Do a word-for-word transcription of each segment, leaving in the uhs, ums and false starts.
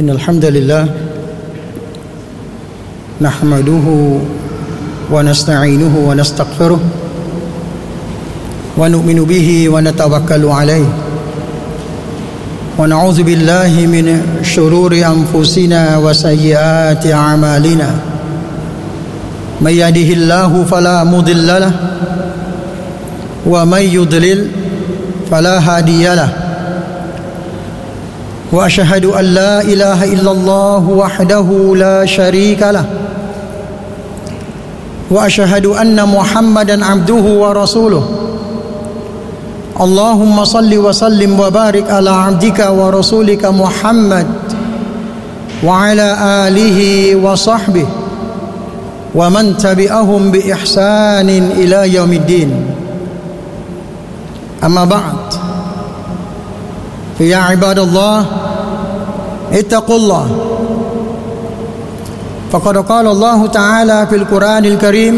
إن الحمد لله نحمده ونستعينه ونستغفره ونؤمن به ونتوكل عليه ونعوذ بالله من شرور أنفسنا وسيئات أعمالنا من يهده الله فلا مضل له ومن يضلل فلا هادي له وأشهد أن لا إله إلا الله وحده لا شريك له وأشهد أن محمدا عبده ورسوله اللهم صل وسلم وبارك على عبدك ورسولك محمد وعلى آله وصحبه ومن تبعهم بإحسان إلى يوم الدين أما بعد فيا عباد الله اتقوا الله فقد قال الله تعالى في القرآن الكريم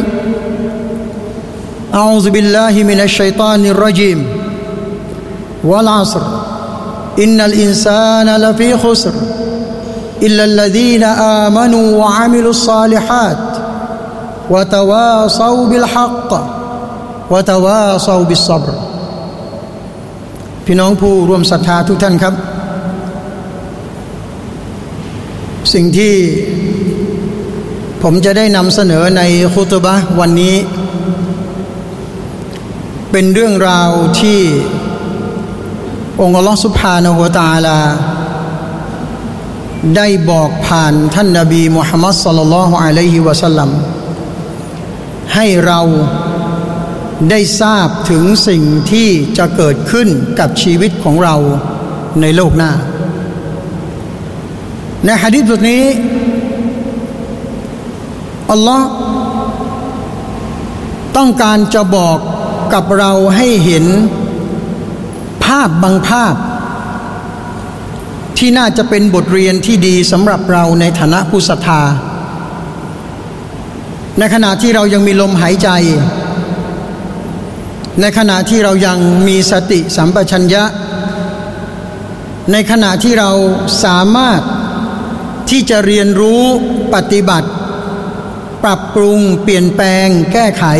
أعوذ بالله من الشيطان الرجيم والعصر إن الإنسان لفي خسر إلا الذين آمنوا وعملوا الصالحات وتواصوا بالحق وتواصوا بالصبر พี่น้องผู้ร่วมศรัทธาทุกท่านครับสิ่งที่ผมจะได้นำเสนอในคุตบะห์วันนี้เป็นเรื่องราวที่องค์อัลลอฮฺซุบฮานะฮูวะตะอาลาได้บอกผ่านท่านนบีมุฮัมมัดศ็อลลัลลอฮุอะลัยฮิวะซัลลัมให้เราได้ทราบถึงสิ่งที่จะเกิดขึ้นกับชีวิตของเราในโลกหน้าในหะดีษบทนี้อัลลอฮ์ต้องการจะบอกกับเราให้เห็นภาพบางภาพที่น่าจะเป็นบทเรียนที่ดีสำหรับเราในฐานะผู้ศรัทธาในขณะที่เรายังมีลมหายใจในขณะที่เรายังมีสติสัมปชัญญะในขณะที่เราสามารถที่จะเรียนรู้ปฏิบัติปรับปรุงเปลี่ยนแปลงแก้ไข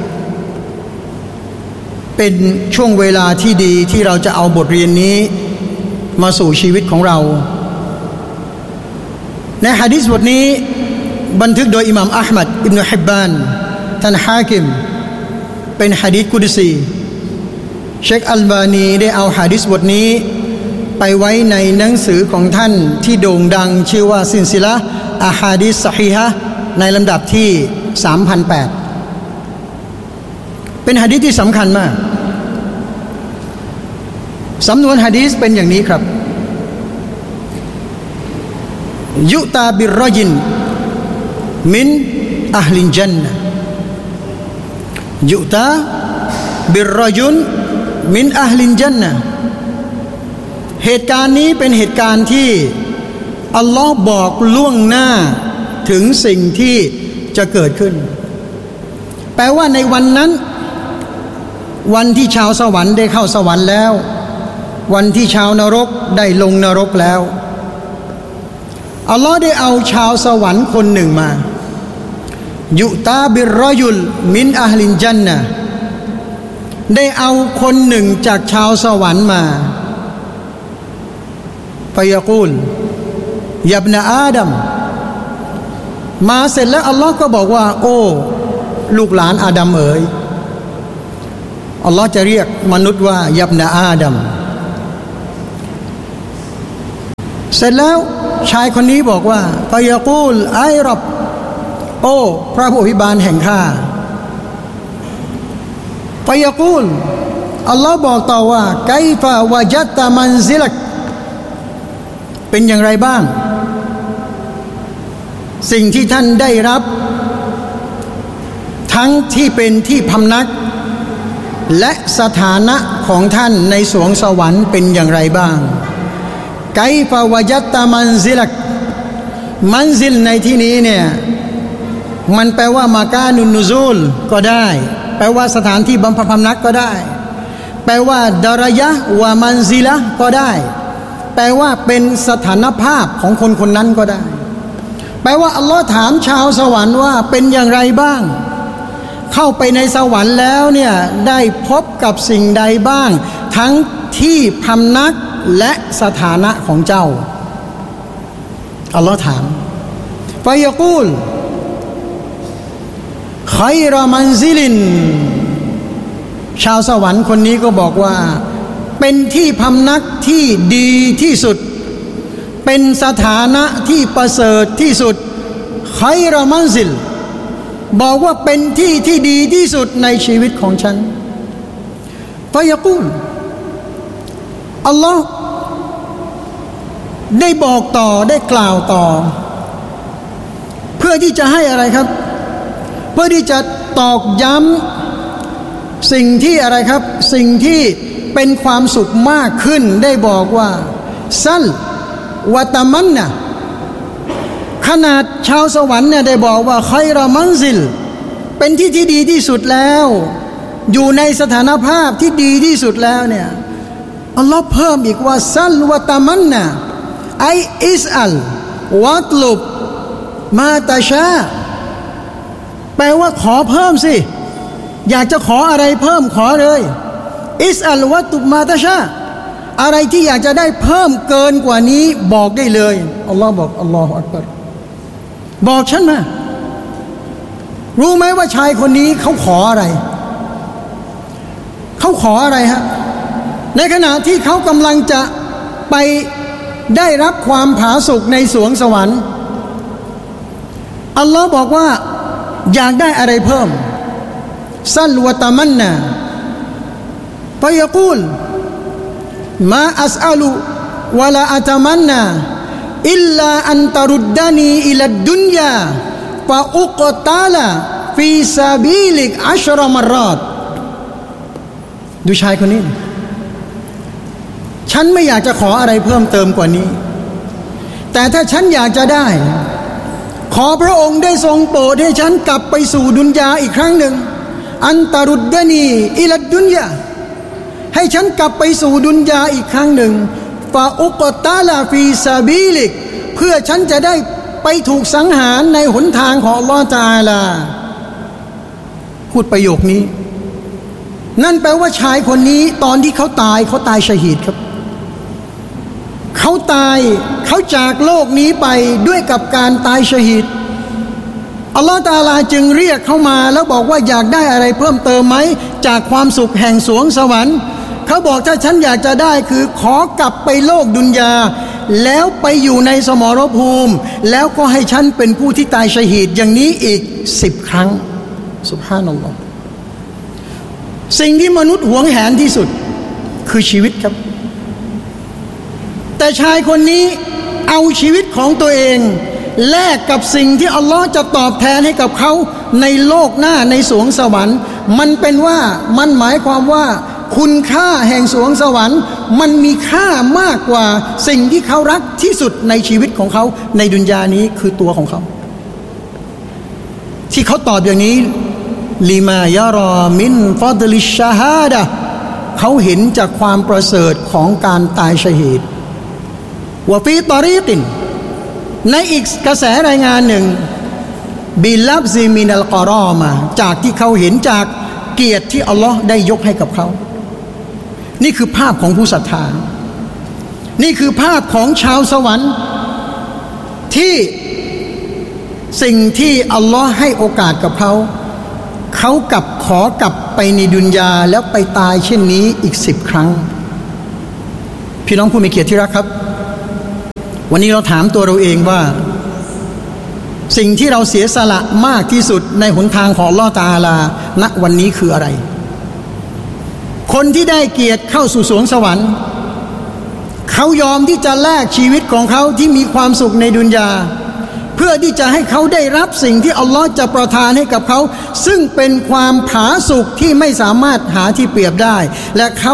เป็นช่วงเวลาที่ดีที่เราจะเอาบทเรียนนี้มาสู่ชีวิตของเราในหะดีษบทนี้บันทึกโดยอิหม่ามอะห์มัดอิบนุฮิบบานท่านฮาคิมเป็นหะดีษกุดซีเชคอัลบานีได้เอาหะดีษบทนี้ไปไว้ในหนังสือของท่านที่โด่งดังชื่อว่าซินซิละห์อะฮาดีษซอฮีฮะห์ในลำดับที่ สามพันแปด เป็นหะดีษที่สำคัญมากสำนวนหะดีษเป็นอย่างนี้ครับยุตาบิรรญินมินอะห์ลิลญันนะห์ยุตาบิรรยุนมินอะห์ลิลญันนะห์เหตุการณ์นี้เป็นเหตุการณ์ที่อัลลอฮ์บอกล่วงหน้าถึงสิ่งที่จะเกิดขึ้นแปลว่าในวันนั้นวันที่ชาวสวรรค์ได้เข้าสวรรค์แล้ววันที่ชาวนรกได้ลงนรกแล้วอัลลอฮ์ได้เอาชาวสวรรค์คนหนึ่งมายุตาบิรรยุลมินอะห์ลิลญันนะห์ได้เอาคนหนึ่งจากชาวสวรรค์มาฟะยะกูลยับนะอาดัมมาเสร็จแล้วอัลลอฮ์ก็บอกว่าโอ้ลูกหลานอาดัมเอ๋ยอัลลอฮ์จะเรียกมนุษย์ว่ายับนะอาดัมเสร็จแล้วชายคนนี้บอกว่าฟะยะกูลไอรับโอ้พระผู้อภิบาลแห่งข้าฟะยะกูลอัลลอฮ์บอกต่อว่าไกฟะวะจัตตะมันซิลักเป็นอย่างไรบ้างสิ่งที่ท่านได้รับทั้งที่เป็นที่พำนักและสถานะของท่านในสวงสวรรค์เป็นอย่างไรบ้างไกฟะวะจัตตะมันซิลักมันซิลในที่นี้เนี่ยมันแปลว่ามากานุนนุซูลก็ได้แปลว่าสถานที่บำเพ็ญพำนักก็ได้แปลว่าดารยะวะมันซิละก็ได้แปลว่าเป็นสถานภาพของคนคนนั้นก็ได้แปลว่าอัลลอฮ์ถามชาวสวรรค์ว่าเป็นอย่างไรบ้างเข้าไปในสวรรค์แล้วเนี่ยได้พบกับสิ่งใดบ้างทั้งที่พำนักและสถานะของเจ้าอัลลอฮ์ถามฟายกูลขัยรอมันซิลินชาวสวรรค์คนนี้ก็บอกว่าเป็นที่พำนักที่ดีที่สุดเป็นสถานะที่ประเสริฐที่สุดขัยรอมันซิลบอกว่าเป็นที่ที่ดีที่สุดในชีวิตของฉันฟายกูลอัลลอฮ์ได้บอกต่อได้กล่าวต่อเพื่อที่จะให้อะไรครับเพื่อที่จะตอกย้ำสิ่งที่อะไรครับสิ่งที่เป็นความสุขมากขึ้นได้บอกว่าซัลวะตะมันนะขนาดชาวสวรรค์เนี่ยได้บอกว่าขัยรอมันซิลเป็นที่ที่ดีที่สุดแล้วอยู่ในสถานภาพที่ดีที่สุดแล้วเนี่ยอัลลอฮ์เพิ่มอีกว่าซัลวะตะมันนะไออิสอัลวัตลุบมาตาชาแปลว่าขอเพิ่มสิอยากจะขออะไรเพิ่มขอเลยอิสอัลวัตลุบมาตาชาอะไรที่อยากจะได้เพิ่มเกินกว่านี้บอกได้เลยอัลลอฮ์บอกอัลลอฮฺอักบัรบอกฉันมารู้ไหมว่าชายคนนี้เขาขออะไรเขาขออะไรฮะในขณะที่เขากำลังจะไปได้รับความผาสุกในสวงสวรรค์อัลลอฮ์บอกว่าอยากได้อะไรเพิ่มซัลวะตะมันนะฟะยะกูลมาอัสอัลุวะลาอะตะมันนะอิลลาอันตะรุดดานีอิลัดดุนยาฟะอุกตาลาฟีซาบีลิกอัชรอมารอดดูชายคนนี้ฉันไม่อยากจะขออะไรเพิ่มเติมกว่านี้แต่ถ้าฉันอยากจะได้ขอพระองค์ได้ทรงโปรดให้ฉันกลับไปสู่ดุนยาอีกครั้งหนึ่งอันตรุดดานีอิลัดดุนยาให้ฉันกลับไปสู่ดุนยาอีกครั้งหนึ่งฟาอุกตาลาฟีซาบีลิกเพื่อฉันจะได้ไปถูกสังหารในหนทางของอัลลอฮฺตะอาลาพูดประโยคนี้นั่นแปลว่าชายคนนี้ตอนที่เขาตายเขาตายชะฮีดครับเขาตายเขาจากโลกนี้ไปด้วยกับการตายชะฮีดอัลลอฮฺตะอาลาจึงเรียกเขามาแล้วบอกว่าอยากได้อะไรเพิ่มเติมไหมจากความสุขแห่งสวงสวรรค์เขาบอกถ้าฉันอยากจะได้คือขอกลับไปโลกดุนยาแล้วไปอยู่ในสมรภูมิแล้วก็ให้ฉันเป็นผู้ที่ตายชะฮีดอย่างนี้อีกสิบครั้งซุบฮานัลลอฮ์สิ่งที่มนุษย์หวงแหนที่สุดคือชีวิตครับแต่ชายคนนี้เอาชีวิตของตัวเองแลกกับสิ่งที่อัลลอฮ์จะตอบแทนให้กับเขาในโลกหน้าในสวงสวรรค์มันเป็นว่ามันหมายความว่าคุณค่าแห่งสวงสวรรค์มันมีค่ามากกว่าสิ่งที่เขารักที่สุดในชีวิตของเขาในดุนยานี้คือตัวของเขาที่เขาตอบอย่างนี้ลิมายารอมินฟัดลิชชาฮาดะเขาเห็นจากความประเสริฐของการตายชะฮีดวะฟีตอรีกินในอีกกระแสรายงานหนึ่งบิลับซิมินัลกอรอมาจากที่เขาเห็นจากเกียรติที่อัลลอฮ์ได้ยกให้กับเขานี่คือภาพของผู้ศรัทธานี่คือภาพของชาวสวรรค์ที่สิ่งที่อัลลอฮ์ให้โอกาสกับเขาเขากลับขอกลับไปในดุนยาแล้วไปตายเช่นนี้อีกสิบครั้งพี่น้องผู้มีเกียรติที่รักครับวันนี้เราถามตัวเราเองว่าสิ่งที่เราเสียสละมากที่สุดในหนทางของอัลเลาะห์ตะอาลาณวันนี้คืออะไรคนที่ได้เกียรติเข้าสู่สวงสวรรค์เขายอมที่จะแลกชีวิตของเขาที่มีความสุขในดุนยาเพื่อที่จะให้เขาได้รับสิ่งที่อัลลอฮ์จะประทานให้กับเขาซึ่งเป็นความผาสุกที่ไม่สามารถหาที่เปรียบได้และเขา